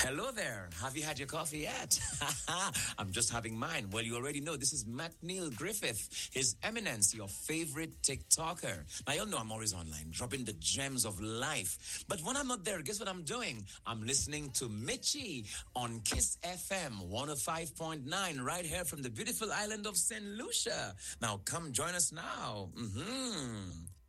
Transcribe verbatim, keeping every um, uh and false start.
Hello there. Have you had your coffee yet? I'm just having mine. Well, you already know this is Matt Neil Griffith, His Eminence, your favorite TikToker. Now, you'll know I'm always online, dropping the gems of life. But when I'm not there, guess what I'm doing? I'm listening to Mitchie on Kiss F M one oh five point nine, right here from the beautiful island of Saint Lucia. Now, come join us now. Mm-hmm.